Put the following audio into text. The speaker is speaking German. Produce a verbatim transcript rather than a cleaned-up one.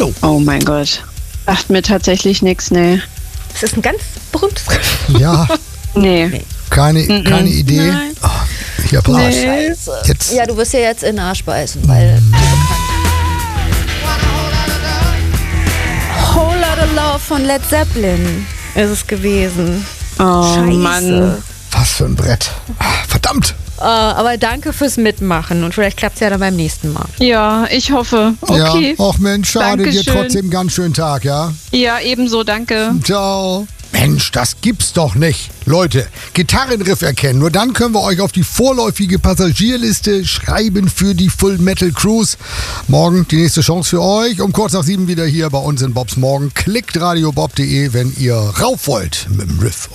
Oh, Oh mein Gott. Sagt mir tatsächlich nichts, nee. Das ist ein ganz berühmtes Riff. ja, Nee. Nee. keine, keine Idee. Nein. Oh, ich hab Arsch. Scheiße. Jetzt. Ja, du wirst ja jetzt in den Arsch beißen, weil so bekannt. Whole Lotta Love von Led Zeppelin ist es gewesen. Oh Scheiße. Mann. Was für ein Brett. Ah, verdammt. Äh, aber danke fürs Mitmachen und vielleicht klappt es ja dann beim nächsten Mal. Ja, ich hoffe. Okay. Ja, ach Mensch, schade, dir Dankeschön. trotzdem ganz schönen Tag, ja? Ja, ebenso, danke. Ciao. Mensch, das gibt's doch nicht. Leute, Gitarrenriff erkennen. Nur dann können wir euch auf die vorläufige Passagierliste schreiben für die Full Metal Cruise. Morgen die nächste Chance für euch. Um kurz nach sieben wieder hier bei uns in Bobs Morgen. Klickt radiobob punkt de, wenn ihr rauf wollt mit dem Riff.